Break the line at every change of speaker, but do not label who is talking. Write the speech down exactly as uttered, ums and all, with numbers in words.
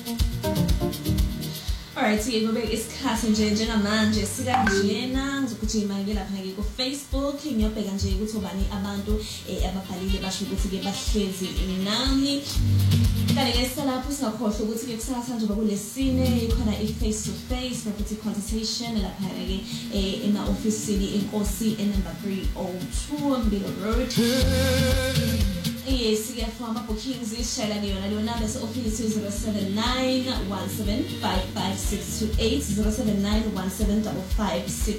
Alright, siye ngobe isikhathi nje njengamanje sikanjena ngizokujima ke lapha ke ku Facebook ngiyobheka nje ukuthi ubani abantu ababhalile basho ukuthi ke bahlezi nami. Kanti ke salapho singakhohlwa ukuthi ke kusasa nje bakulesine ikhona i face to face nokuthi consultation lapha ke ema officeini inkosi e number three oh two Mbilo Road. Yes, we have former bookings is Shayla Leona Leona bese office zero seven nine one seven five five six two eight zero seven nine one seven five five six